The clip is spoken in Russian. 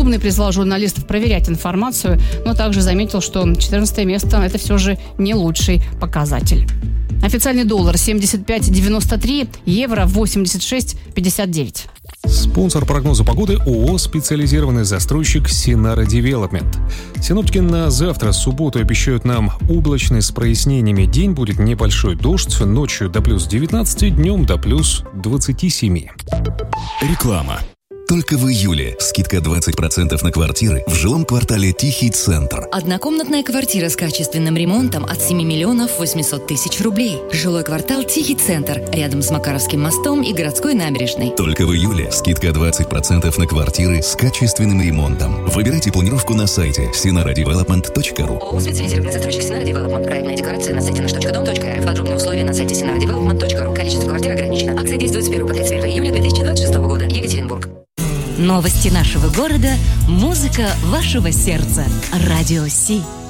Злобный призвал журналистов проверять информацию, но также заметил, что 14 место – это все же не лучший показатель. Официальный доллар 75.93, евро 86.59. Спонсор прогноза погоды ООО «Специализированный застройщик Синара Девелопмент». Синоптики на завтра, субботу, обещают нам облачный с прояснениями день, будет небольшой дождь, ночью до плюс 19, днем до плюс 27. Реклама. Только в июле скидка 20% на квартиры в жилом квартале Тихий Центр. Однокомнатная квартира с качественным ремонтом от 7 миллионов 800 тысяч рублей. Жилой квартал Тихий Центр, рядом с Макаровским мостом и городской набережной. Только в июле скидка 20% на квартиры с качественным ремонтом. Выбирайте планировку на сайте sinaradevelopment.ru. ООО «Специализированный застройщик Синара Девелопмент». Проектная декорация на сайте nаш.дом.рф. Подробные условия на сайте sinaradevelopment.ru. Количество квартир ограничено. Акция действует с 1 по 31 июля 2026 года. Екатеринбург. Новости нашего города, музыка вашего сердца. Радио Си.